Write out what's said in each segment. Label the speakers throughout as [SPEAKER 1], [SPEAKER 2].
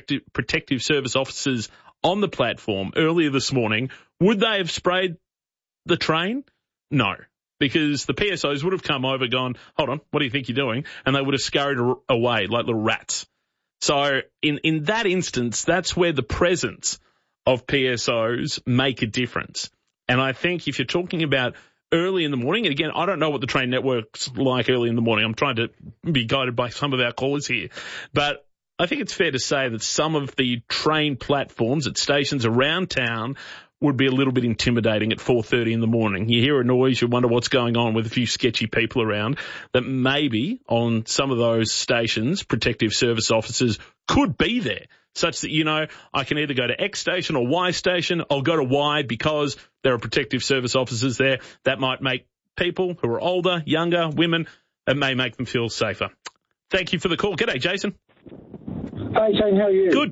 [SPEAKER 1] protective service officers on the platform earlier this morning, would they have sprayed the train? No, because the PSOs would have come over, gone, hold on, what do you think you're doing? And they would have scurried away like little rats. So in that instance, that's where the presence of PSOs make a difference. And I think if you're talking about early in the morning, and again, I don't know what the train network's like early in the morning. I'm trying to be guided by some of our callers here. But I think it's fair to say that some of the train platforms at stations around town would be a little bit intimidating at 4:30 in the morning. You hear a noise, you wonder what's going on with a few sketchy people around, that maybe on some of those stations, protective service officers could be there, such that, you know, I can either go to X station or Y station. I'll go to Y because there are protective service officers there. That might make people who are older, younger, women, it may make them feel safer. Thank you for the call. G'day, Jason.
[SPEAKER 2] Hey, Shane, how are you?
[SPEAKER 1] Good.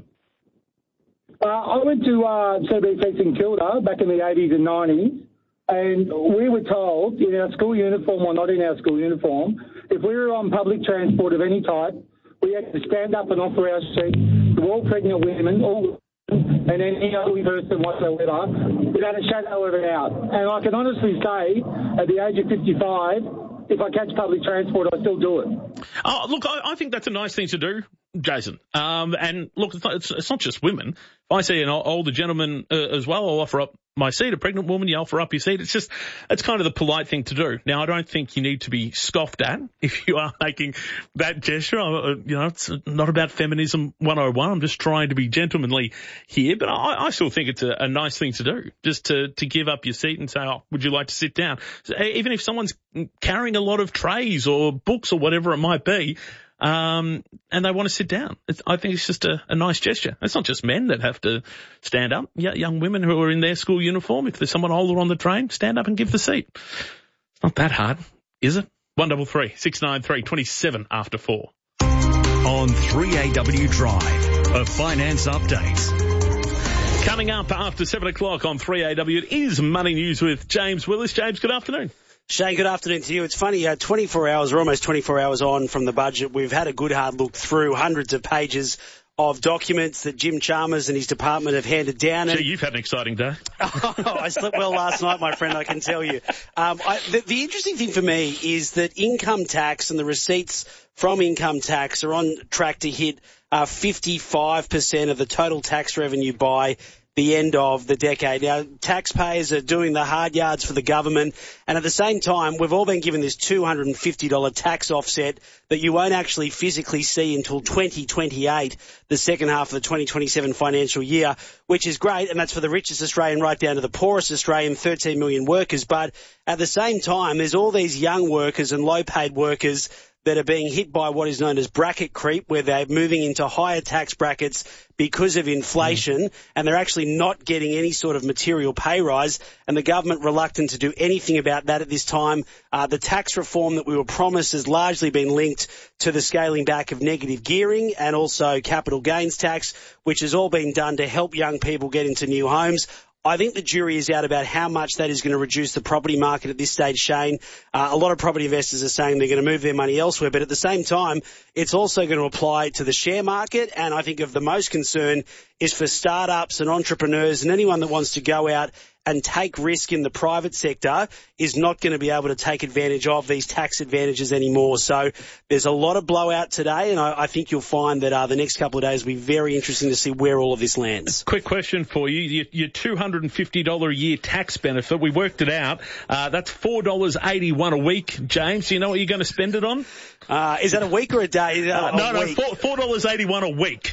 [SPEAKER 2] I went to CBC St Kilda back in the 80s and 90s, and we were told in our school uniform or not in our school uniform, if we were on public transport of any type, we had to stand up and offer our seat to all pregnant women, and any elderly person whatsoever, without a shadow of a doubt. And I can honestly say, at the age of 55, if I catch public transport, I still do it.
[SPEAKER 1] Oh, look, I think that's a nice thing to do, Jason. And look, it's not just women. If I see an older gentleman as well, I'll offer up my seat. A pregnant woman, you offer up your seat. It's kind of the polite thing to do. Now, I don't think you need to be scoffed at if you are making that gesture. You know, it's not about feminism 101. I'm just trying to be gentlemanly here. But I still think it's a nice thing to do, just to give up your seat and say, oh, would you like to sit down? So even if someone's carrying a lot of trays or books or whatever it might be, and they want to sit down. I think it's just a nice gesture. It's not just men that have to stand up. Young women who are in their school uniform, if there's someone older on the train, stand up and give the seat. It's not that hard, is it? 133 693 27 after 4.
[SPEAKER 3] On 3AW Drive, a finance update.
[SPEAKER 1] Coming up after 7 o'clock on 3AW, it is Money News with James Willis. James, good afternoon.
[SPEAKER 4] Shane, good afternoon to you. It's funny, 24 hours, or almost 24 hours on from the budget, we've had a good hard look through hundreds of pages of documents that Jim Chalmers and his department have handed down.
[SPEAKER 1] Gee, you've had an exciting day.
[SPEAKER 4] I slept well last night, my friend, I can tell you. The interesting thing for me is that income tax and the receipts from income tax are on track to hit 55% of the total tax revenue by the end of the decade. Now, taxpayers are doing the hard yards for the government, and at the same time, we've all been given this $250 tax offset that you won't actually physically see until 2028, the second half of the 2027 financial year, which is great, and that's for the richest Australian right down to the poorest Australian, 13 million workers. But at the same time, there's all these young workers and low-paid workers that are being hit by what is known as bracket creep, where they're moving into higher tax brackets because of inflation, and they're actually not getting any sort of material pay rise, and the government reluctant to do anything about that at this time. The tax reform that we were promised has largely been linked to the scaling back of negative gearing and also capital gains tax, which has all been done to help young people get into new homes. I think the jury is out about how much that is going to reduce the property market at this stage, Shane. A lot of property investors are saying they're going to move their money elsewhere, but at the same time, it's also going to apply to the share market, and I think of the most concern is for startups and entrepreneurs and anyone that wants to go out and take risk in the private sector is not going to be able to take advantage of these tax advantages anymore. So there's a lot of blowout today, and I think you'll find that the next couple of days will be very interesting to see where all of this lands.
[SPEAKER 1] Quick question for you. Your $250 a year tax benefit, we worked it out. That's $4.81 a week, James. Do you know what you're going to spend it on?
[SPEAKER 4] Is that a week or a day?
[SPEAKER 1] No, $4.81 a week.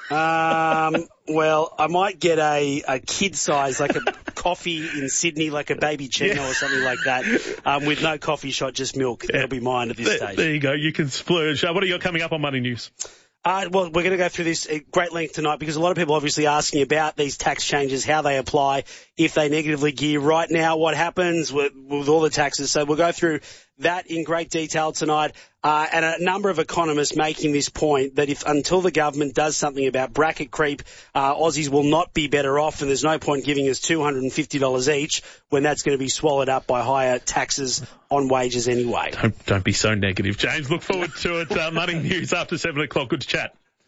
[SPEAKER 4] Well, I might get a kid size, like a coffee in Sydney, like a baby Chino or something like that, with no coffee shot, just milk. That'll be mine at this stage.
[SPEAKER 1] There you go. You can splurge. What do you got coming up on Money News?
[SPEAKER 4] Well, we're going to go through this at great length tonight because a lot of people are obviously asking about these tax changes, how they apply, if they negatively gear right now, what happens with all the taxes. So we'll go through that in great detail tonight. And a number of economists making this point that if until the government does something about bracket creep, Aussies will not be better off, and there's no point giving us $250 each when that's going to be swallowed up by higher taxes on wages anyway.
[SPEAKER 1] Don't be so negative, James. Look forward to it. Money News after 7 o'clock. Good to chat.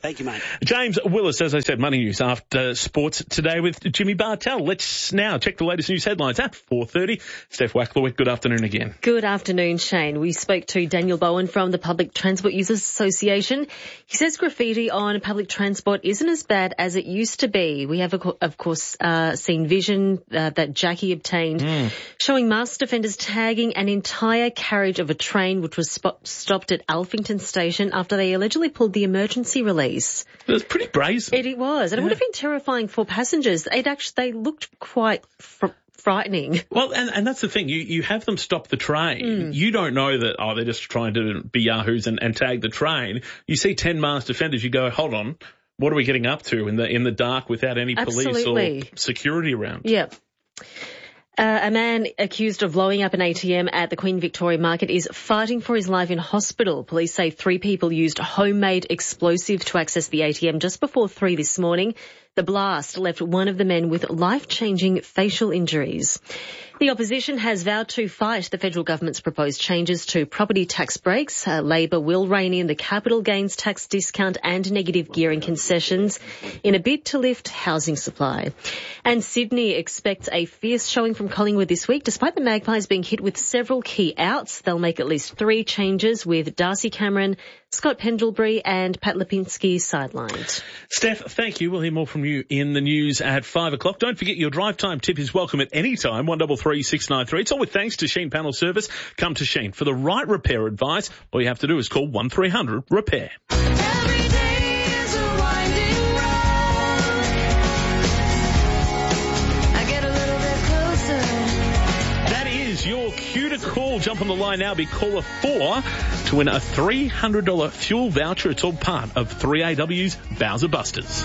[SPEAKER 4] Thank you, mate.
[SPEAKER 1] James Willis, as I said, Money News after sports today with Jimmy Bartell. Let's now check the latest news headlines at 4:30. Steph Wacklowick, good afternoon again.
[SPEAKER 5] Good afternoon, Shane. We spoke to Daniel Bowen from the Public Transport Users Association. He says graffiti on public transport isn't as bad as it used to be. We have, of course, seen vision that Jackie obtained showing masked offenders tagging an entire carriage of a train which was stopped at Alphington Station after they allegedly pulled the emergency release.
[SPEAKER 1] It was pretty brazen.
[SPEAKER 5] It was, and it would have been terrifying for passengers. They looked quite frightening.
[SPEAKER 1] Well, and that's the thing. You have them stop the train. You don't know that, they're just trying to be yahoos and tag the train. You see 10 masked offenders, you go, hold on, what are we getting up to in the dark without any police or security around?
[SPEAKER 5] Yep. A man accused of blowing up an ATM at the Queen Victoria Market is fighting for his life in hospital. Police say 3 people used homemade explosive to access the ATM just before 3 this morning. The blast left one of the men with life-changing facial injuries. The opposition has vowed to fight the federal government's proposed changes to property tax breaks. Labor will rein in the capital gains tax discount and negative gearing concessions in a bid to lift housing supply. And Sydney expects a fierce showing from Collingwood this week. Despite the Magpies being hit with several key outs, they'll make at least 3 changes with Darcy Cameron, Scott Pendlebury and Pat Lipinski sidelined.
[SPEAKER 1] Steph, thank you. We'll hear more from you in the news at 5 o'clock. Don't forget your drive time tip is welcome at any time, 133 693. It's all with thanks to Sheen Panel Service. Come to Sheen for the right repair advice. All you have to do is call 1300 REPAIR.
[SPEAKER 6] Every day is a winding road. I get a little bit closer.
[SPEAKER 1] That is your cue to call. Jump on the line now. Be caller 4 to win a $300 fuel voucher. It's all part of 3AW's Bowser Busters.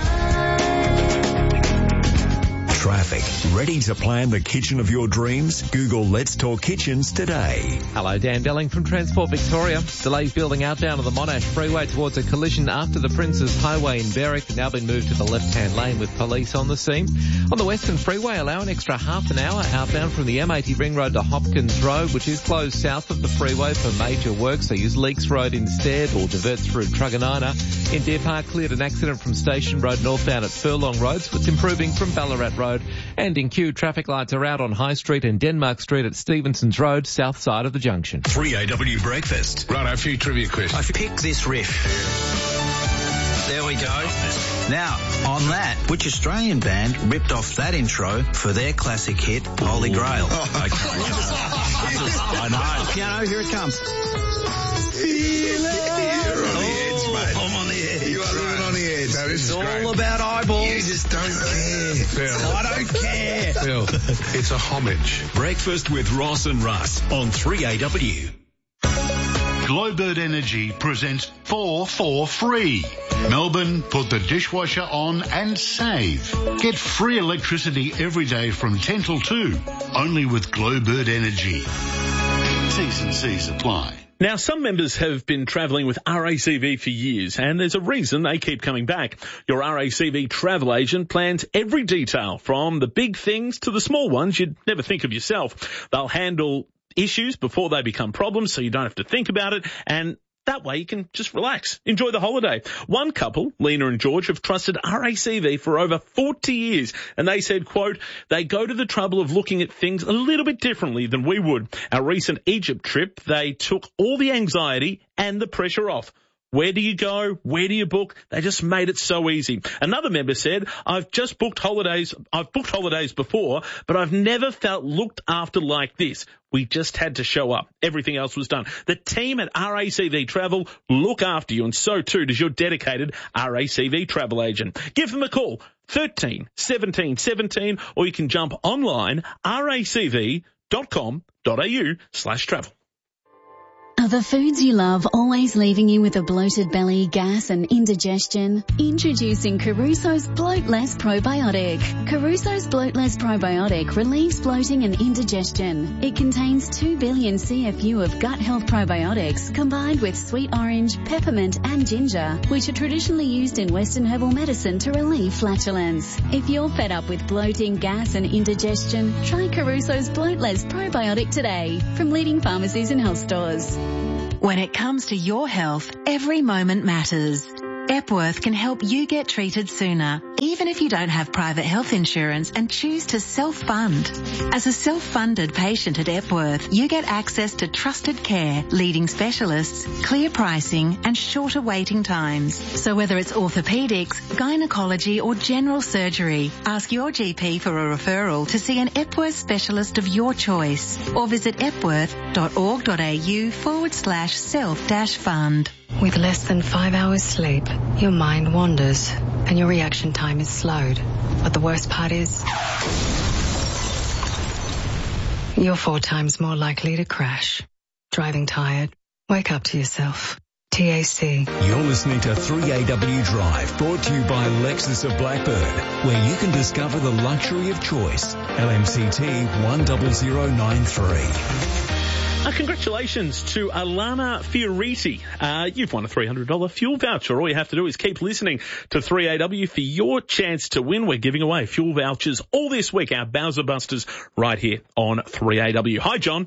[SPEAKER 3] Traffic. Ready to plan the kitchen of your dreams? Google Let's Talk Kitchens today.
[SPEAKER 7] Hello, Dan Delling from Transport Victoria. Delays building out down to the Monash Freeway towards a collision after the Princes Highway in Berwick, now been moved to the left-hand lane with police on the scene. On the Western Freeway, allow an extra half an hour outbound from the M80 Ring Road to Hopkins Road, which is closed south of the freeway for major work, so use Leaks Road instead or divert through Truganina. In Deer Park, cleared an accident from Station Road northbound at Furlong Road, so it's improving from Ballarat Road. And in Kew, traffic lights are out on High Street and Denmark Street at Stevenson's Road, south side of the junction.
[SPEAKER 3] 3AW Breakfast.
[SPEAKER 8] Right, a few trivia questions.
[SPEAKER 9] I picked this riff. There we go. Now, on that, which Australian band ripped off that intro for their classic hit, Holy Grail? I know. Piano, here it comes. I'm on the edge.
[SPEAKER 8] You are living on the edge. No, this
[SPEAKER 9] It's
[SPEAKER 8] is great.
[SPEAKER 9] all about eyeballs.
[SPEAKER 8] You just don't care. Phil.
[SPEAKER 9] I don't care.
[SPEAKER 8] Phil, it's a homage.
[SPEAKER 3] Breakfast with Ross and Russ on 3AW.
[SPEAKER 10] Glowbird Energy presents 4 for free. Melbourne, put the dishwasher on and save. Get free electricity every day from 10 till 2, only with Glowbird Energy. T's and C's apply.
[SPEAKER 1] Now, some members have been travelling with RACV for years, and there's a reason they keep coming back. Your RACV travel agent plans every detail, from the big things to the small ones you'd never think of yourself. They'll handle issues before they become problems, so you don't have to think about it, and that way you can just relax, enjoy the holiday. One couple, Lena and George, have trusted RACV for over 40 years, and they said, quote, they go to the trouble of looking at things a little bit differently than we would. Our recent Egypt trip, they took all the anxiety and the pressure off. Where do you go? Where do you book? They just made it so easy. Another member said, I've booked holidays before, but I've never felt looked after like this. We just had to show up. Everything else was done. The team at RACV Travel look after you, and so too does your dedicated RACV travel agent. Give them a call, 13 17 17, or you can jump online, racv.com.au/travel.
[SPEAKER 11] Are the foods you love always leaving you with a bloated belly, gas and indigestion? Introducing Caruso's Bloat Less Probiotic. Caruso's Bloat Less Probiotic relieves bloating and indigestion. It contains 2 billion CFU of gut health probiotics combined with sweet orange, peppermint and ginger, which are traditionally used in Western herbal medicine to relieve flatulence. If you're fed up with bloating, gas and indigestion, try Caruso's Bloat Less Probiotic today from leading pharmacies and health stores.
[SPEAKER 12] When it comes to your health, every moment matters. Epworth can help you get treated sooner, even if you don't have private health insurance and choose to self-fund. As a self-funded patient at Epworth, you get access to trusted care, leading specialists, clear pricing and shorter waiting times. So whether it's orthopaedics, gynecology or general surgery, ask your GP for a referral to see an Epworth specialist of your choice or visit epworth.org.au/self-fund.
[SPEAKER 13] With less than 5 hours sleep, your mind wanders and your reaction time is slowed. But the worst part is, you're 4 times more likely to crash. Driving tired? Wake up to yourself. TAC.
[SPEAKER 3] You're listening to 3AW Drive, brought to you by Lexus of Blackburn, where you can discover the luxury of choice. LMCT 10093.
[SPEAKER 1] Congratulations to Alana Fioriti. You've won a $300 fuel voucher. All you have to do is keep listening to 3AW for your chance to win. We're giving away fuel vouchers all this week, our Bowser Busters, right here on 3AW. Hi, John.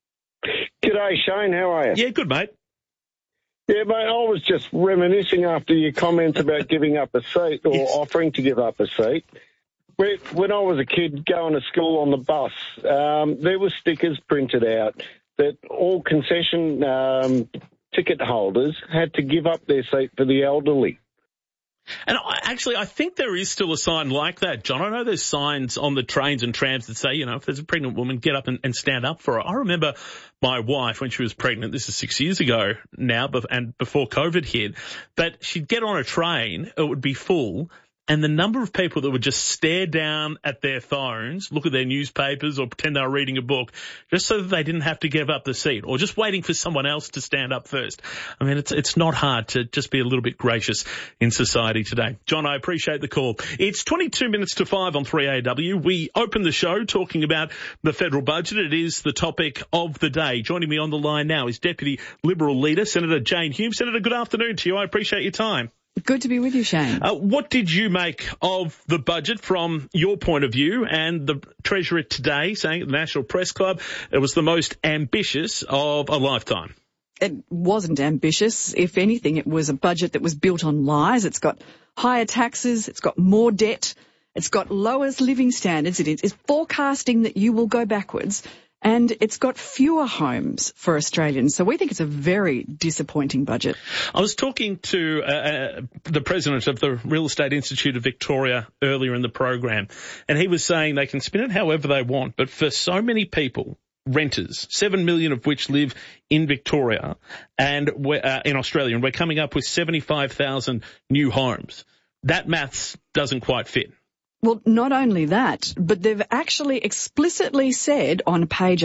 [SPEAKER 14] G'day, Shane. How are you?
[SPEAKER 1] Yeah, good, mate.
[SPEAKER 14] Yeah, mate, I was just reminiscing after your comments about giving up a seat or offering to give up a seat. When I was a kid going to school on the bus, there were stickers printed out that all concession ticket holders had to give up their seat for the elderly.
[SPEAKER 1] And I think there is still a sign like that, John. I know there's signs on the trains and trams that say, if there's a pregnant woman, get up and stand up for her. I remember my wife when she was pregnant, this is 6 years ago now, and before COVID hit, that she'd get on a train, it would be full, and the number of people that would just stare down at their phones, look at their newspapers or pretend they were reading a book just so that they didn't have to give up the seat or just waiting for someone else to stand up first. I mean, it's not hard to just be a little bit gracious in society today. John, I appreciate the call. It's 22 minutes to 5 on 3AW. We open the show talking about the federal budget. It is the topic of the day. Joining me on the line now is Deputy Liberal Leader, Senator Jane Hume. Senator, good afternoon to you. I appreciate your time.
[SPEAKER 15] Good to be with you, Shane.
[SPEAKER 1] What did you make of the budget from your point of view? And the Treasurer today saying at the National Press Club it was the most ambitious of a lifetime.
[SPEAKER 15] It wasn't ambitious. If anything, it was a budget that was built on lies. It's got higher taxes. It's got more debt. It's got lowest living standards. It's forecasting that you will go backwards. And it's got fewer homes for Australians. So we think it's a very disappointing budget.
[SPEAKER 1] I was talking to the president of the Real Estate Institute of Victoria earlier in the program, and he was saying they can spin it however they want, but for so many people, renters, 7 million of which live in Victoria and in Australia, and we're coming up with 75,000 new homes. That maths doesn't quite fit.
[SPEAKER 15] Well, not only that, but they've actually explicitly said on page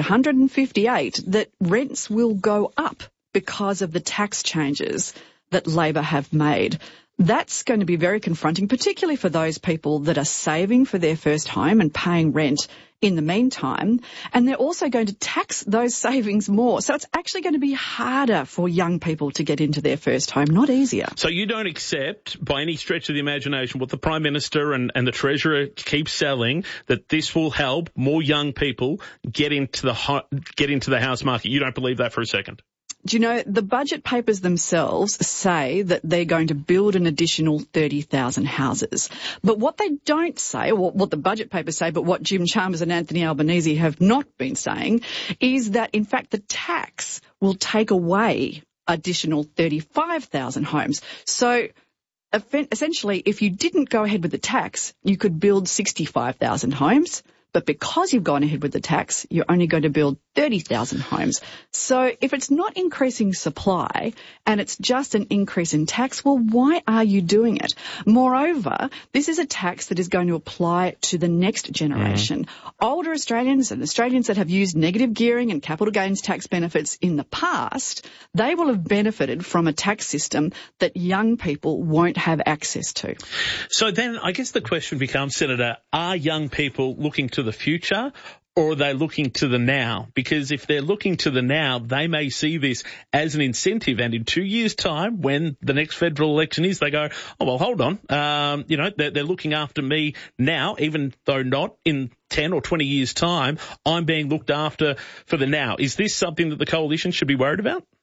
[SPEAKER 15] 158 that rents will go up because of the tax changes that Labor have made. That's going to be very confronting, particularly for those people that are saving for their first home and paying rent in the meantime. And they're also going to tax those savings more. So it's actually going to be harder for young people to get into their first home, not easier.
[SPEAKER 1] So you don't accept, by any stretch of the imagination, what the Prime Minister and the Treasurer keep selling, that this will help more young people get into the house market. You don't believe that for a second?
[SPEAKER 15] Do you know, the budget papers themselves say that they're going to build an additional 30,000 houses. But what they don't say, or what the budget papers say, but what Jim Chalmers and Anthony Albanese have not been saying, is that, in fact, the tax will take away additional 35,000 homes. So essentially, if you didn't go ahead with the tax, you could build 65,000 homes. But because you've gone ahead with the tax, you're only going to build 30,000 homes. So if it's not increasing supply and it's just an increase in tax, well, why are you doing it? Moreover, this is a tax that is going to apply to the next generation. Older Australians and Australians that have used negative gearing and capital gains tax benefits in the past, they will have benefited from a tax system that young people won't have access to.
[SPEAKER 1] So then I guess the question becomes, Senator, are young people looking to the future or are they looking to the now? Because if they're looking to the now, they may see this as an incentive. And in 2 years' time, when the next federal election is, they go, oh, well, hold on. They're looking after me now, even though not in 10 or 20 years' time, I'm being looked after for the now. Is this something that the coalition should be worried about?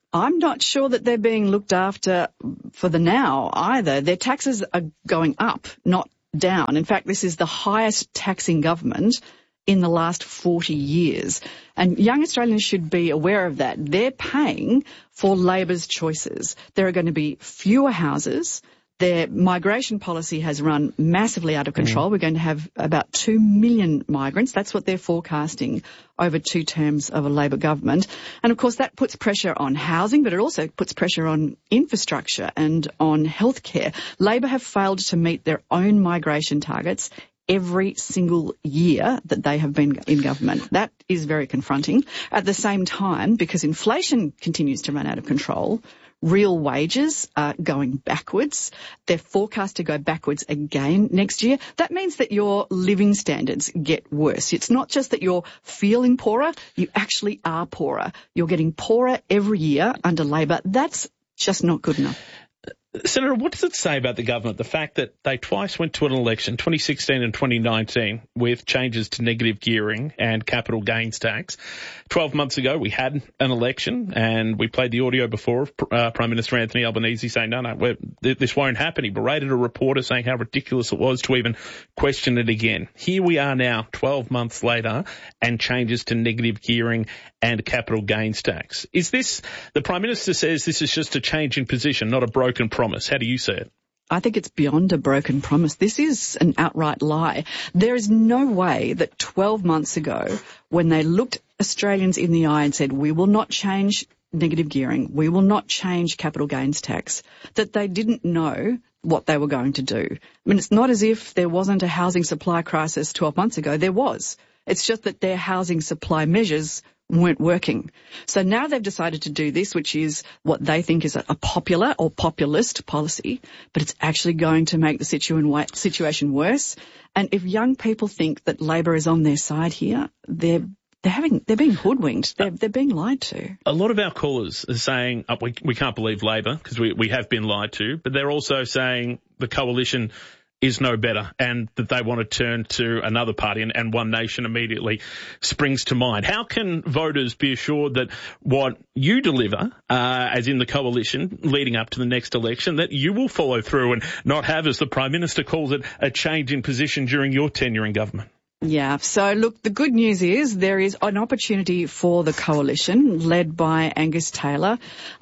[SPEAKER 15] I'm not sure that they're being looked after for the now either. Their taxes are going up, not down. In fact, this is the highest taxing government in the last 40 years. And young Australians should be aware of that. They're paying for Labor's choices. There are going to be fewer houses. Their migration policy has run massively out of control. We're going to have about 2 million migrants. That's what they're forecasting over 2 terms of a Labor government. And of course that puts pressure on housing, but it also puts pressure on infrastructure and on healthcare. Labor have failed to meet their own migration targets every single year that they have been in government. That is very confronting. At the same time, because inflation continues to run out of control, real wages are going backwards. They're forecast to go backwards again next year. That means that your living standards get worse. It's not just that you're feeling poorer, you actually are poorer. You're getting poorer every year under Labor. That's just not good enough.
[SPEAKER 1] Senator, what does it say about the government, the fact that they twice went to an election, 2016 and 2019, with changes to negative gearing and capital gains tax? 12 months ago, we had an election, and we played the audio before of Prime Minister Anthony Albanese saying, no, this won't happen. He berated a reporter saying how ridiculous it was to even question it again. Here we are now, 12 months later, and changes to negative gearing and capital gains tax. Is this, the Prime Minister says this is just a change in position, not a broken promise. How do you see it?
[SPEAKER 15] I think it's beyond a broken promise. This is an outright lie. There is no way that 12 months ago, when they looked Australians in the eye and said, we will not change negative gearing, we will not change capital gains tax, that they didn't know what they were going to do. I mean, it's not as if there wasn't a housing supply crisis 12 months ago. There was. It's just that their housing supply measures weren't working. So now they've decided to do this, which is what they think is a popular or populist policy, but it's actually going to make the situation worse. And if young people think that Labor is on their side here, they're being hoodwinked. They're being lied to.
[SPEAKER 1] A lot of our callers are saying, we can't believe Labor because we have been lied to, but they're also saying the coalition is no better and that they want to turn to another party, and One Nation immediately springs to mind. How can voters be assured that what you deliver, as in the coalition leading up to the next election, that you will follow through and not have, as the Prime Minister calls it, a change in position during your tenure in government?
[SPEAKER 15] Yeah. So look, the good news is there is an opportunity for the coalition led by Angus Taylor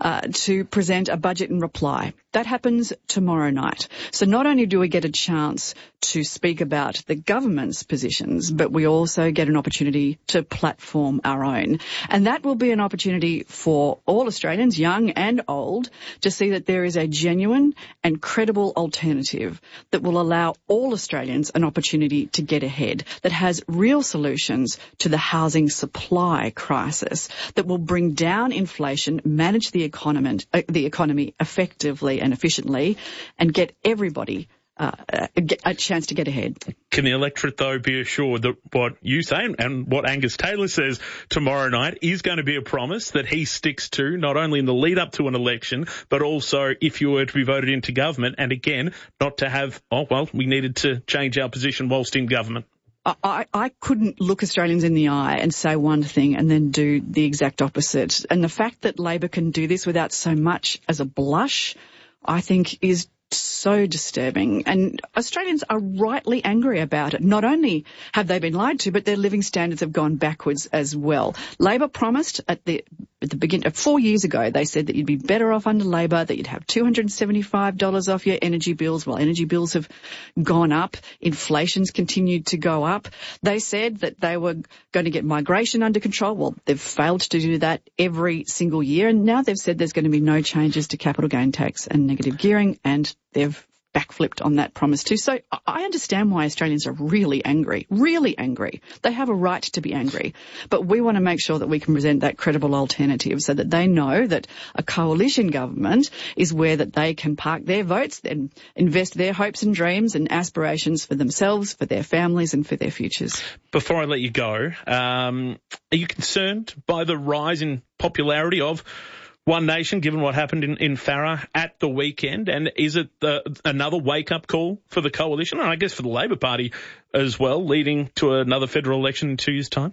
[SPEAKER 15] to present a budget in reply. That happens tomorrow night. So not only do we get a chance to speak about the government's positions, but we also get an opportunity to platform our own. And that will be an opportunity for all Australians, young and old, to see that there is a genuine and credible alternative that will allow all Australians an opportunity to get ahead, that has real solutions to the housing supply crisis, that will bring down inflation, manage the economy effectively and efficiently, and get everybody a chance to get ahead.
[SPEAKER 1] Can the electorate, though, be assured that what you say and what Angus Taylor says tomorrow night is going to be a promise that he sticks to, not only in the lead up to an election, but also if you were to be voted into government, and again, not to have, we needed to change our position whilst in government?
[SPEAKER 15] I couldn't look Australians in the eye and say one thing and then do the exact opposite. And the fact that Labor can do this without so much as a blush, I think is so disturbing. And Australians are rightly angry about it. Not only have they been lied to, but their living standards have gone backwards as well. Labor promised at the beginning, 4 years ago, they said that you'd be better off under Labor, that you'd have $275 off your energy bills. Well, energy bills have gone up. Inflation's continued to go up. They said that they were going to get migration under control. Well, they've failed to do that every single year. And now they've said there's going to be no changes to capital gain tax and negative gearing, and they've backflipped on that promise too. So I understand why Australians are really angry. They have a right to be angry. But we want to make sure that we can present that credible alternative so that they know that a coalition government is where that they can park their votes and invest their hopes and dreams and aspirations for themselves, for their families and for their futures.
[SPEAKER 1] Before I let you go, are you concerned by the rise in popularity of One Nation, given what happened in Farrer at the weekend? And is it another wake-up call for the coalition, and I guess for the Labor Party as well, leading to another federal election in 2 years' time?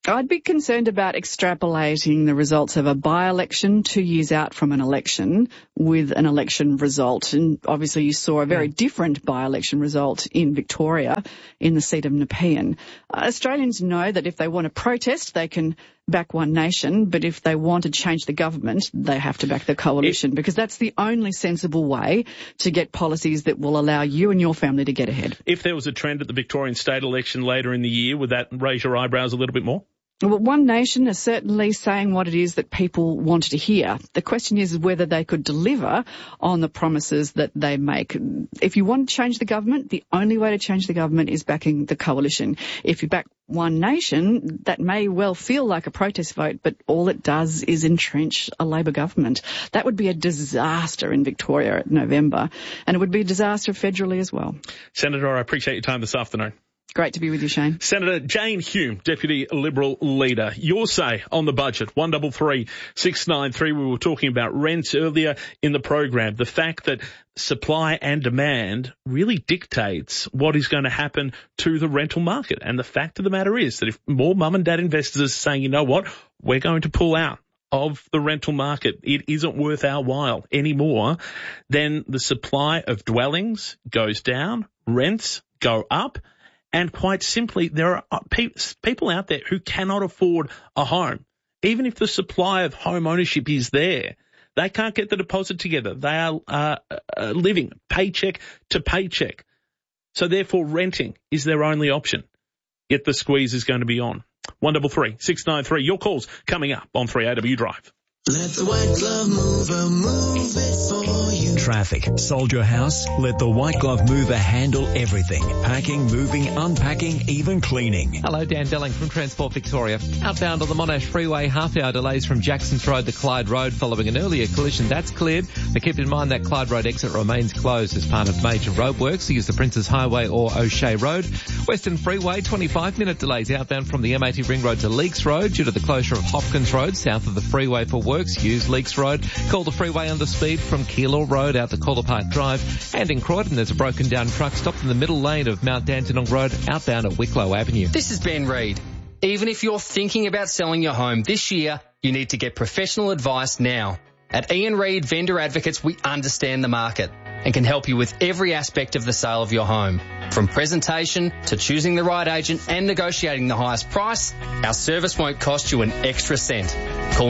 [SPEAKER 15] I'd be concerned about extrapolating the results of a by-election 2 years out from an election with an election result. And obviously you saw a very different by-election result in Victoria in the seat of Nepean. Australians know that if they want to protest, they can back One Nation, but if they want to change the government, they have to back the coalition because that's the only sensible way to get policies that will allow you and your family to get ahead.
[SPEAKER 1] If there was a trend at the Victorian state election later in the year, would that raise your eyebrows a little bit more?
[SPEAKER 15] Well, One Nation is certainly saying what it is that people wanted to hear. The question is whether they could deliver on the promises that they make. If you want to change the government, the only way to change the government is backing the coalition. If you back One Nation, that may well feel like a protest vote, but all it does is entrench a Labor government. That would be a disaster in Victoria in November, and it would be a disaster federally as well.
[SPEAKER 1] Senator, I appreciate your time this afternoon.
[SPEAKER 15] Great to be with you, Shane.
[SPEAKER 1] Senator Jane Hume, Deputy Liberal Leader. Your say on the budget, 133 693. We were talking about rents earlier in the program. The fact that supply and demand really dictates what is going to happen to the rental market. And the fact of the matter is that if more mum and dad investors are saying, you know what, we're going to pull out of the rental market, it isn't worth our while anymore, then the supply of dwellings goes down, rents go up. And quite simply, there are people out there who cannot afford a home. Even if the supply of home ownership is there, they can't get the deposit together. They are living paycheck to paycheck. So therefore, renting is their only option. Yet the squeeze is going to be on. 133 693. Your calls coming up on 3AW Drive.
[SPEAKER 3] Let the white glove mover move it for you. Traffic. Sold your house? Let the white glove mover handle everything. Packing, moving, unpacking, even cleaning.
[SPEAKER 7] Hello, Dan Delling from Transport Victoria. Outbound on the Monash Freeway, half-hour delays from Jacksons Road to Clyde Road following an earlier collision. That's cleared. But keep in mind that Clyde Road exit remains closed as part of major roadworks. Use the Princes Highway or O'Shea Road. Western Freeway, 25-minute delays outbound from the M80 Ring Road to Leakes Road due to the closure of Hopkins Road south of the freeway for work. Use Leakes Road. Calder Freeway under speed from Keilor Road out to Calder Park Drive. And in Croydon, there's a broken down truck stopped in the middle lane of Mount Dandenong Road outbound at Wicklow Avenue.
[SPEAKER 16] This is Ben Reid. Even if you're thinking about selling your home this year, you need to get professional advice now. At Ian Reid Vendor Advocates, we understand the market and can help you with every aspect of the sale of your home. From presentation to choosing the right agent and negotiating the highest price, our service won't cost you an extra cent. Call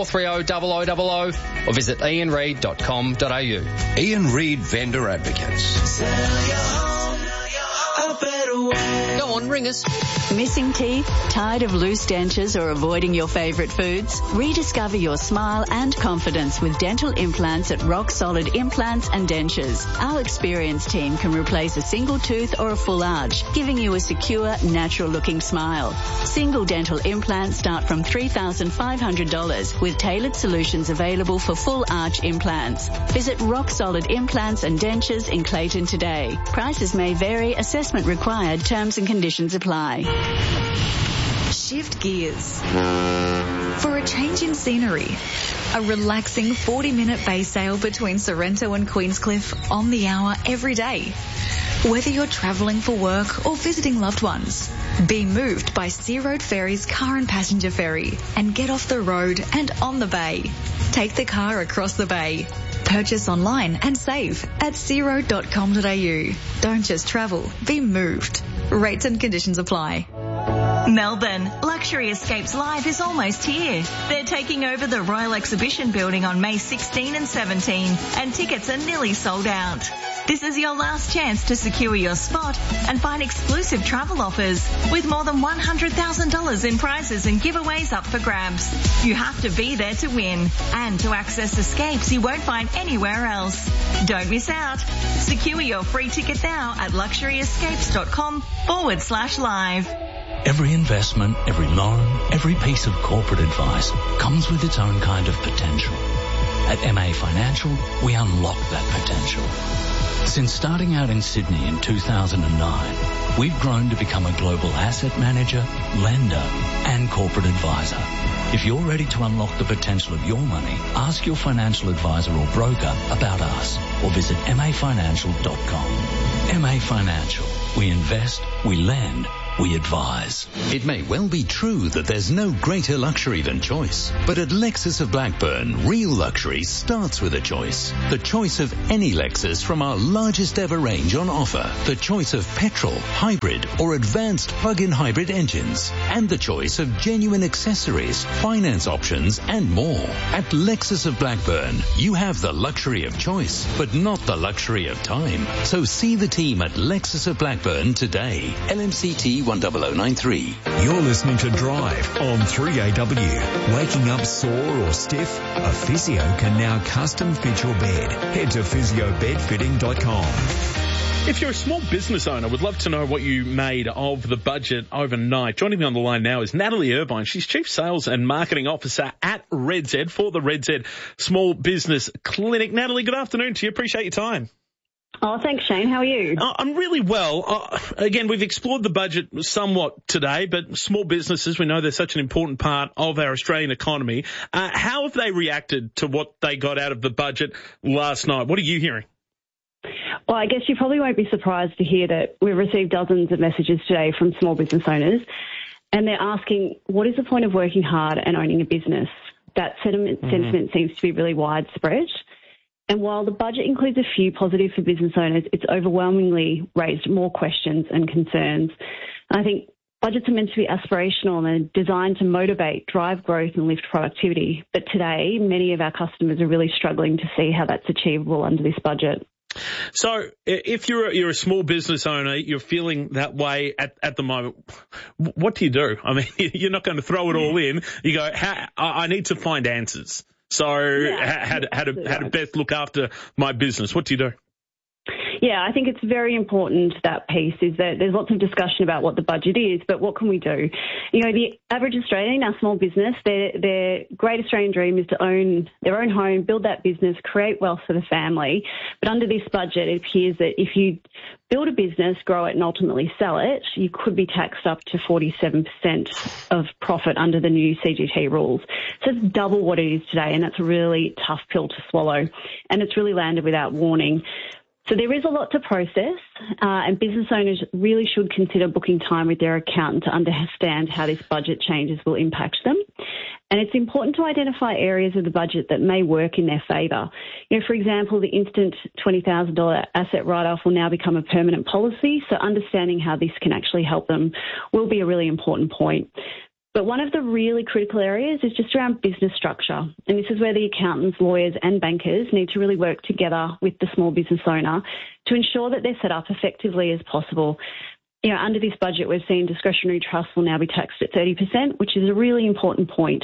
[SPEAKER 16] 9430 0000 or visit ianreid.com.au.
[SPEAKER 17] Ian Reid Vendor Advocates.
[SPEAKER 6] Sell your home a better way.
[SPEAKER 12] Go on, ring us. Missing teeth? Tired of loose dentures or avoiding your favourite foods? Rediscover your smile and confidence with dental implants at Rock Solid Implants and Dentures. Our experienced team can replace a single tooth or a full arch, giving you a secure, natural-looking smile. Single dental implants start from $3,500 with tailored solutions available for full arch implants. Visit Rock Solid Implants and Dentures in Clayton today. Prices may vary, assessment required, terms and conditions apply.
[SPEAKER 18] Shift gears for a change in scenery. A relaxing 40-minute bay sail between Sorrento and Queenscliff on the hour every day. Whether you're travelling for work or visiting loved ones, be moved by Sea Road Ferry's car and passenger ferry and get off the road and on the bay. Take the car across the bay. Purchase online and save at searoad.com.au. Don't just travel, be moved. Rates and conditions apply.
[SPEAKER 19] Melbourne, Luxury Escapes Live is almost here. They're taking over the Royal Exhibition Building on May 16 and 17, and tickets are nearly sold out. This is your last chance to secure your spot and find exclusive travel offers with more than $100,000 in prizes and giveaways up for grabs. You have to be there to win and to access escapes you won't find anywhere else. Don't miss out. Secure your free ticket now at luxuryescapes.com/live.
[SPEAKER 20] Every investment, every loan, every piece of corporate advice comes with its own kind of potential. At MA Financial, we unlock that potential. Since starting out in Sydney in 2009, we've grown to become a global asset manager, lender, and corporate advisor. If you're ready to unlock the potential of your money, ask your financial advisor or broker about us or visit mafinancial.com. MA Financial. We invest, we lend, we advise.
[SPEAKER 21] It may well be true that there's no greater luxury than choice, but at Lexus of Blackburn, real luxury starts with a choice. The choice of any Lexus from our largest ever range on offer. The choice of petrol, hybrid or advanced plug-in hybrid engines. And the choice of genuine accessories, finance options and more. At Lexus of Blackburn, you have the luxury of choice, but not the luxury of time. So see the team at Lexus of Blackburn today. LMCT 10093.
[SPEAKER 3] You're listening to Drive on 3AW. Waking up sore or stiff? A physio can now custom fit your bed. Head to physiobedfitting.com.
[SPEAKER 1] If you're a small business owner, would love to know what you made of the budget overnight. Joining me on the line now is Natalie Irvine. She's Chief Sales and Marketing Officer at RedZ for the RedZ Small Business Clinic. Natalie, good afternoon to you. Appreciate your time.
[SPEAKER 22] Oh, thanks, Shane. How are you?
[SPEAKER 1] I'm really well. Again, we've explored the budget somewhat today, but small businesses, we know they're such an important part of our Australian economy. How have they reacted to what they got out of the budget last night? What are you hearing?
[SPEAKER 22] Well, I guess you probably won't be surprised to hear that we've received dozens of messages today from small business owners, and they're asking, what is the point of working hard and owning a business? That sentiment seems to be really widespread. And while the budget includes a few positives for business owners, it's overwhelmingly raised more questions and concerns. I think budgets are meant to be aspirational and designed to motivate, drive growth and lift productivity. But today, many of our customers are really struggling to see how that's achievable under this budget.
[SPEAKER 1] So if you're a small business owner, you're feeling that way at the moment, what do you do? I mean, you're not going to throw it all in. You go, I need to find answers. So how to best look after my business? What do you do?
[SPEAKER 22] Yeah, I think it's very important, that piece, is that there's lots of discussion about what the budget is, but what can we do? You know, the average Australian, our small business, their great Australian dream is to own their own home, build that business, create wealth for the family. But under this budget, it appears that if you build a business, grow it and ultimately sell it, you could be taxed up to 47% of profit under the new CGT rules. So it's double what it is today, and that's a really tough pill to swallow. And it's really landed without warning. So there is a lot to process, and business owners really should consider booking time with their accountant to understand how this budget changes will impact them. And it's important to identify areas of the budget that may work in their favour. You know, for example, the instant $20,000 asset write-off will now become a permanent policy, so understanding how this can actually help them will be a really important point. But one of the really critical areas is just around business structure. And this is where the accountants, lawyers and bankers need to really work together with the small business owner to ensure that they're set up effectively as possible. You know, under this budget, we've seen discretionary trusts will now be taxed at 30%, which is a really important point.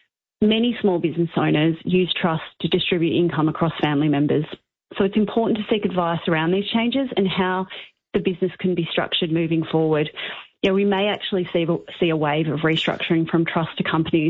[SPEAKER 22] Many small business owners use trusts to distribute income across family members. So it's important to seek advice around these changes and how the business can be structured moving forward. Yeah, we may actually see a wave of restructuring from trust to companies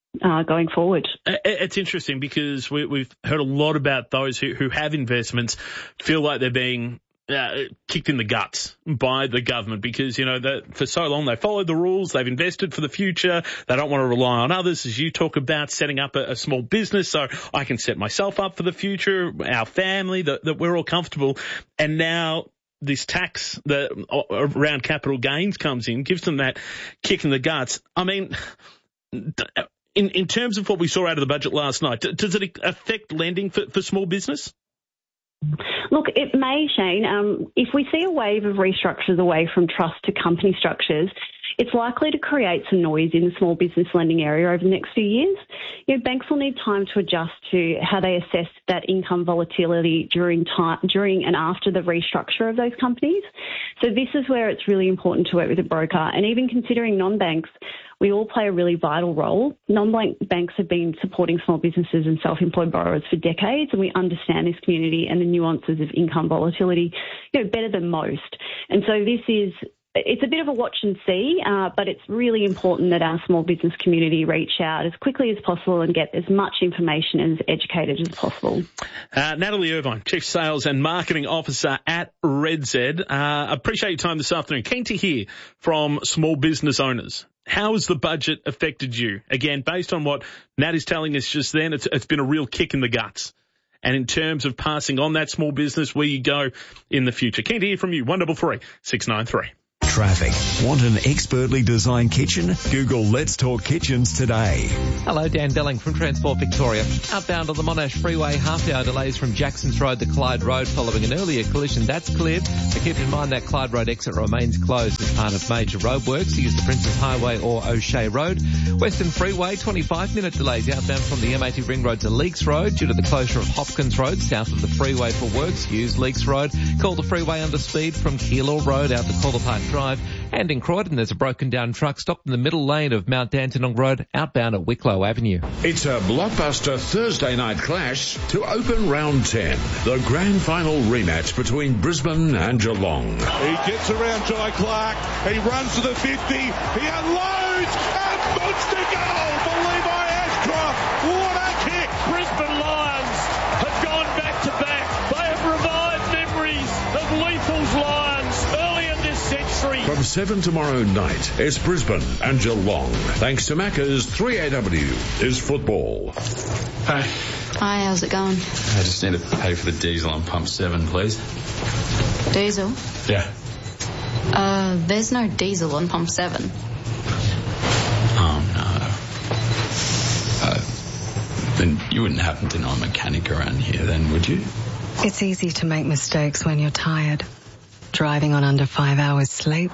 [SPEAKER 22] going forward.
[SPEAKER 1] It's interesting because we've heard a lot about those who have investments feel like they're being kicked in the guts by the government because, you know, for so long they followed the rules, they've invested for the future, they don't want to rely on others, as you talk about setting up a small business so I can set myself up for the future, our family, that we're all comfortable. And now this tax that around capital gains comes in, gives them that kick in the guts. I mean, in terms of what we saw out of the budget last night, does it affect lending for small business?
[SPEAKER 22] Look, it may, Shane. If we see a wave of restructures away from trust to company structures, it's likely to create some noise in the small business lending area over the next few years. You know, banks will need time to adjust to how they assess that income volatility during and after the restructure of those companies. So this is where it's really important to work with a broker. And even considering non-banks, we all play a really vital role. Non-bank banks have been supporting small businesses and self-employed borrowers for decades, and we understand this community and the nuances of income volatility, you know, better than most. And so it's a bit of a watch and see, but it's really important that our small business community reach out as quickly as possible and get as much information and as educated as possible.
[SPEAKER 1] Natalie Irvine, Chief Sales and Marketing Officer at RedZ. Appreciate your time this afternoon. Keen to hear from small business owners. How has the budget affected you? Again, based on what Nat is telling us just then, it's been a real kick in the guts. And in terms of passing on that small business, where you go in the future. Keen to hear from you. 133 693.
[SPEAKER 3] Traffic. Want an expertly designed kitchen? Google Let's Talk Kitchens today.
[SPEAKER 7] Hello, Dan Delling from Transport Victoria. Outbound on the Monash Freeway, half-hour delays from Jacksons Road to Clyde Road following an earlier collision. That's cleared. But keep in mind that Clyde Road exit remains closed as part of major roadworks. Use the Princess Highway or O'Shea Road. Western Freeway, 25-minute delays outbound from the M80 Ring Road to Leaks Road due to the closure of Hopkins Road south of the freeway for works. Use Leaks Road. Calder Freeway under speed from Keilor Road out to Calder Park Drive. And in Croydon, there's a broken down truck stopped in the middle lane of Mount Dandenong Road outbound at Wicklow Avenue.
[SPEAKER 2] It's a blockbuster Thursday night clash to open round 10. The grand final rematch between Brisbane and Geelong.
[SPEAKER 4] He gets around Jai Clark. He runs to the 50. He unloads and monster goal for Levi Ashcroft. What a kick. Brisbane Lions have gone back to back. They have revived memories of Lethal's Lions early in this century.
[SPEAKER 2] From 7 tomorrow night, it's Brisbane and Geelong. Thanks to Macca's 3AW is football.
[SPEAKER 23] Hey.
[SPEAKER 24] Hi, how's it going?
[SPEAKER 23] I just need to pay for the diesel on pump 7, please.
[SPEAKER 24] Diesel?
[SPEAKER 23] Yeah.
[SPEAKER 24] There's no diesel on pump 7.
[SPEAKER 23] Oh, no. Then you wouldn't happen to know a mechanic around here then, would you?
[SPEAKER 13] It's easy to make mistakes when you're tired. Driving on under 5 hours sleep.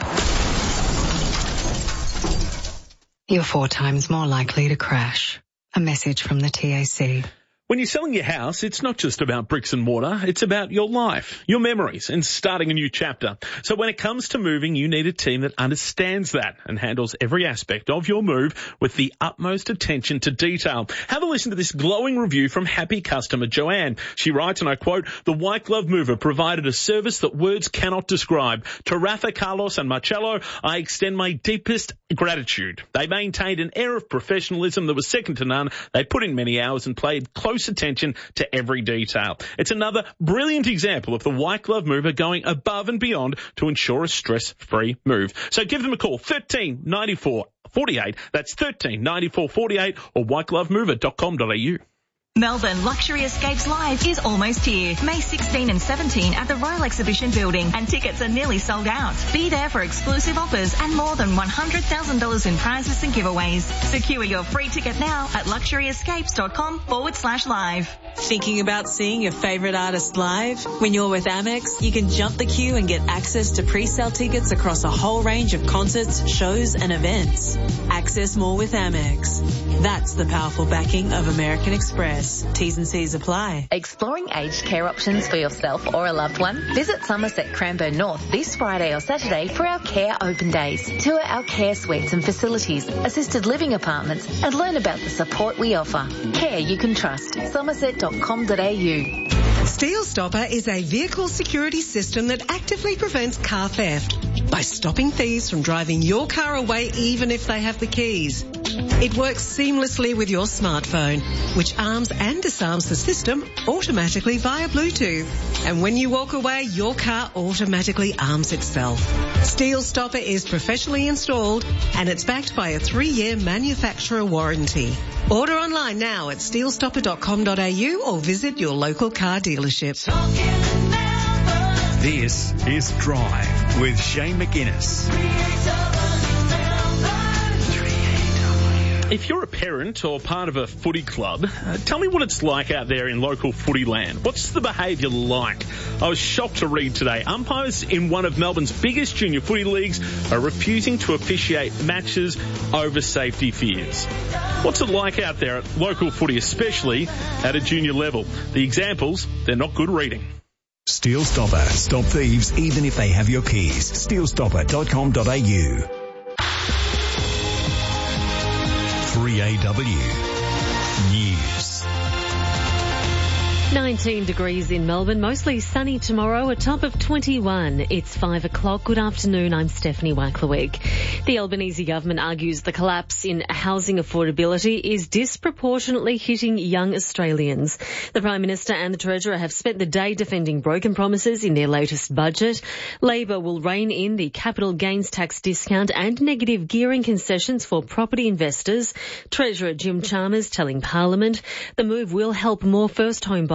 [SPEAKER 13] You're 4 times more likely to crash. A message from the TAC.
[SPEAKER 1] When you're selling your house, it's not just about bricks and mortar. It's about your life, your memories, and starting a new chapter. So when it comes to moving, you need a team that understands that and handles every aspect of your move with the utmost attention to detail. Have a listen to this glowing review from happy customer Joanne. She writes, and I quote, "The White Glove Mover provided a service that words cannot describe. To Rafa, Carlos and Marcello, I extend my deepest gratitude. They maintained an air of professionalism that was second to none. They put in many hours and played close attention to every detail. It's another brilliant example of the White Glove Mover going above and beyond to ensure a stress-free move. So give them a call, 13 94 48. That's 13 94 48 or whiteglovemover.com.au.
[SPEAKER 19] Melbourne Luxury Escapes Live is almost here. May 16 and 17 at the Royal Exhibition Building, and tickets are nearly sold out. Be there for exclusive offers and more than $100,000 in prizes and giveaways. Secure your free ticket now at luxuryescapes.com/live.
[SPEAKER 25] Thinking about seeing your favourite artist live? When you're with Amex, you can jump the queue and get access to pre-sale tickets across a whole range of concerts, shows and events. Access more with Amex. That's the powerful backing of American Express. T's and C's apply.
[SPEAKER 26] Exploring aged care options for yourself or a loved one? Visit Somerset Cranbourne North this Friday or Saturday for our Care Open Days. Tour our care suites and facilities, assisted living apartments, and learn about the support we offer. Care you can trust. Somerset.com.au.
[SPEAKER 27] Steel Stopper is a vehicle security system that actively prevents car theft by stopping thieves from driving your car away even if they have the keys. It works seamlessly with your smartphone, which arms and disarms the system automatically via Bluetooth. And when you walk away, your car automatically arms itself. Steel Stopper is professionally installed and it's backed by a 3-year manufacturer warranty. Order online now at steelstopper.com.au or visit your local car dealership.
[SPEAKER 3] This is Drive with Shane McInnes.
[SPEAKER 1] If you're a parent or part of a footy club, tell me what it's like out there in local footy land. What's the behaviour like? I was shocked to read today. Umpires in one of Melbourne's biggest junior footy leagues are refusing to officiate matches over safety fears. What's it like out there at local footy, especially at a junior level? The examples, they're not good reading.
[SPEAKER 3] Steel Stopper. Stop thieves even if they have your keys. Steelstopper.com.au. 3AW News.
[SPEAKER 5] 19 degrees in Melbourne, mostly sunny tomorrow, a top of 21. It's 5 o'clock. Good afternoon, I'm Stephanie Wacklerwig. The Albanese government argues the collapse in housing affordability is disproportionately hitting young Australians. The Prime Minister and the Treasurer have spent the day defending broken promises in their latest budget. Labor will rein in the capital gains tax discount and negative gearing concessions for property investors. Treasurer Jim Chalmers telling Parliament the move will help more first home buyers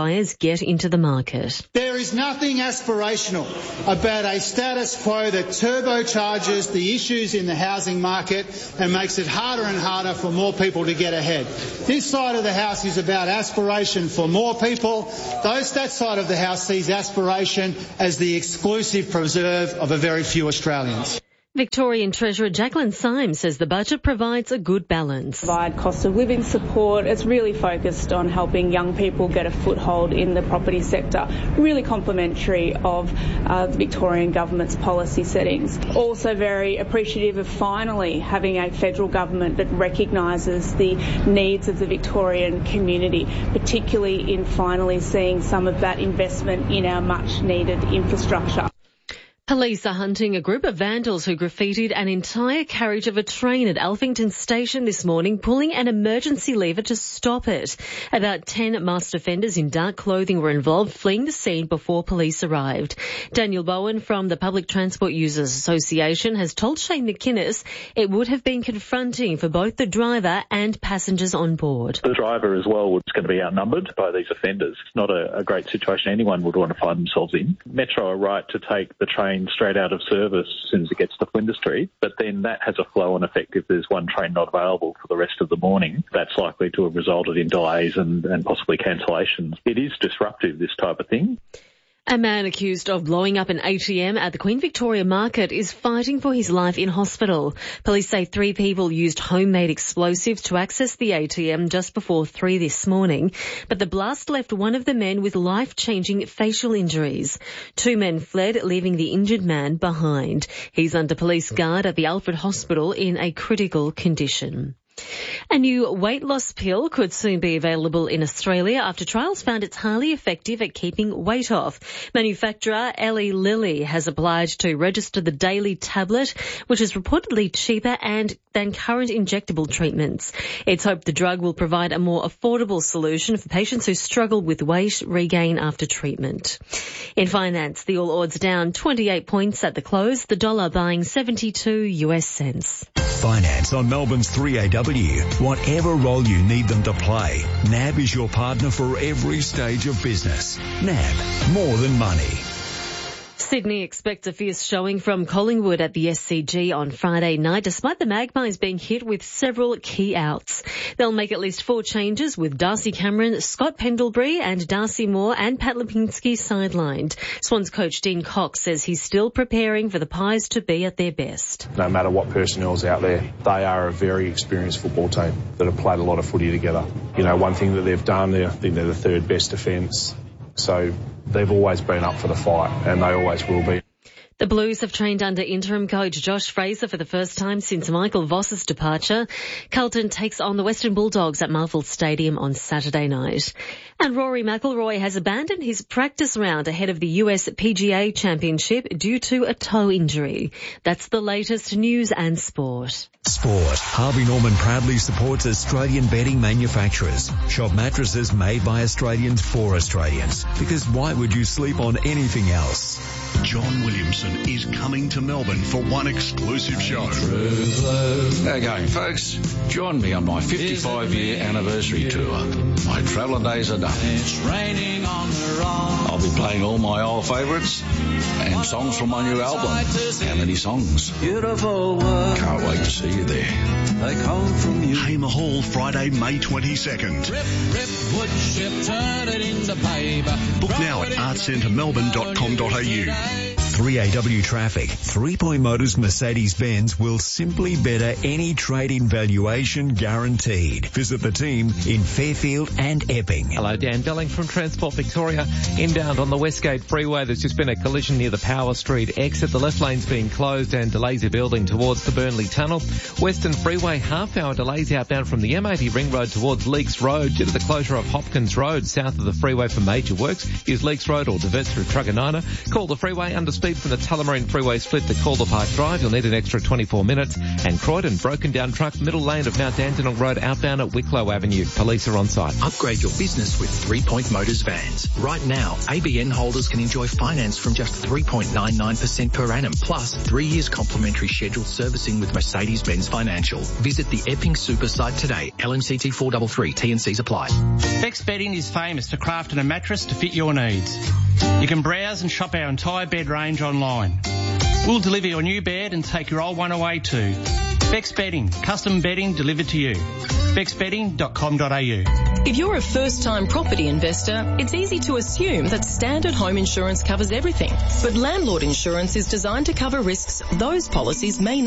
[SPEAKER 5] buyers get into the market.
[SPEAKER 8] There is nothing aspirational about a status quo that turbocharges the issues in the housing market and makes it harder and harder for more people to get ahead. This side of the House is about aspiration for more people. That side of the House sees aspiration as the exclusive preserve of a very few Australians.
[SPEAKER 5] Victorian Treasurer Jacqueline Symes says the budget provides a good balance.
[SPEAKER 9] Provide cost of living support. It's really focused on helping young people get a foothold in the property sector, really complementary of the Victorian government's policy settings. Also very appreciative of finally having a federal government that recognises the needs of the Victorian community, particularly in finally seeing some of that investment in our much needed infrastructure.
[SPEAKER 5] Police are hunting a group of vandals who graffitied an entire carriage of a train at Alphington Station this morning, pulling an emergency lever to stop it. About 10 masked offenders in dark clothing were involved, fleeing the scene before police arrived. Daniel Bowen from the Public Transport Users Association has told Shane McInnes it would have been confronting for both the driver and passengers on board.
[SPEAKER 10] The driver as well was going to be outnumbered by these offenders. It's not a great situation anyone would want to find themselves in. Metro are right to take the train straight out of service as soon as it gets to Flinders Street, but then that has a flow-on effect. If there's one train not available for the rest of the morning, that's likely to have resulted in delays and possibly cancellations. It is disruptive, this type of thing.
[SPEAKER 5] A man accused of blowing up an ATM at the Queen Victoria Market is fighting for his life in hospital. Police say 3 people used homemade explosives to access the ATM just before 3 this morning, but the blast left one of the men with life-changing facial injuries. 2 men fled, leaving the injured man behind. He's under police guard at the Alfred Hospital in a critical condition. A new weight loss pill could soon be available in Australia after trials found it's highly effective at keeping weight off. Manufacturer Eli Lilly has applied to register the daily tablet, which is reportedly cheaper than current injectable treatments. It's hoped the drug will provide a more affordable solution for patients who struggle with weight regain after treatment. In finance, the All Ords down 28 points at the close, the dollar buying 72 US cents.
[SPEAKER 3] Finance on Melbourne's 3AW. Whatever role you need them to play, NAB is your partner for every stage of business. NAB, more than money.
[SPEAKER 5] Sydney expects a fierce showing from Collingwood at the SCG on Friday night, despite the Magpies being hit with several key outs. They'll make at least 4 changes, with Darcy Cameron, Scott Pendlebury and Darcy Moore and Pat Lipinski sidelined. Swans coach Dean Cox says he's still preparing for the Pies to be at their best.
[SPEAKER 11] No matter what personnel's out there, they are a very experienced football team that have played a lot of footy together. You know, one thing that they've done, I think they're the 3rd best defence. So they've always been up for the fight, and they always will be.
[SPEAKER 5] The Blues have trained under interim coach Josh Fraser for the first time since Michael Voss's departure. Carlton takes on the Western Bulldogs at Marvel Stadium on Saturday night. And Rory McIlroy has abandoned his practice round ahead of the US PGA Championship due to a toe injury. That's the latest news and sport.
[SPEAKER 3] Sport. Harvey Norman proudly supports Australian bedding manufacturers. Shop mattresses made by Australians for Australians. Because why would you sleep on anything else?
[SPEAKER 14] John Williamson is coming to Melbourne for one exclusive show.
[SPEAKER 17] How you going, folks? Join me on my 55-year anniversary tour. My travelling days are done.
[SPEAKER 6] It's raining on the rock.
[SPEAKER 17] I'll be playing all my old favourites and songs from my new album. How many songs?
[SPEAKER 6] Beautiful world.
[SPEAKER 17] Can't wait to see you there.
[SPEAKER 6] They come from you.
[SPEAKER 14] Hamer Hall, Friday, May 22nd.
[SPEAKER 6] Rip, wood chip, turn it into paper.
[SPEAKER 14] Book now at artcentrmelbourne.com.au.
[SPEAKER 3] 3AW Traffic. 3 Point Motors Mercedes-Benz will simply better any trade-in valuation guaranteed. Visit the team in Fairfield and Epping.
[SPEAKER 7] Hello, Dan Delling from Transport Victoria. Inbound on the Westgate Freeway, there's just been a collision near the Power Street exit. The left lane's being closed and delays are building towards the Burnley Tunnel. Western Freeway, half-hour delays outbound from the M80 Ring Road towards Leaks Road due to the closure of Hopkins Road south of the freeway for major works. Use Leaks Road or divert through Truganina. Call the freeway under speed speed from the Tullamarine Freeway split to Calder Park Drive. You'll need an extra 24 minutes. And Croydon, broken down truck, middle lane of Mount Dandenong Road outbound at Wicklow Avenue. Police are on site.
[SPEAKER 12] Upgrade your business with 3 Point Motors vans. Right now, ABN holders can enjoy finance from just 3.99% per annum, plus 3 years complimentary scheduled servicing with Mercedes-Benz Financial. Visit the Epping Super site today. LMCT 433, T&Cs apply.
[SPEAKER 15] Bex Bedding is famous for crafting a mattress to fit your needs. You can browse and shop our entire bed range online. We'll deliver your new bed and take your old one away too. Bex Bedding, custom bedding delivered to you. bexbedding.com.au.
[SPEAKER 16] If you're a first-time property investor, it's easy to assume that standard home insurance covers everything. But landlord insurance is designed to cover risks those policies may not.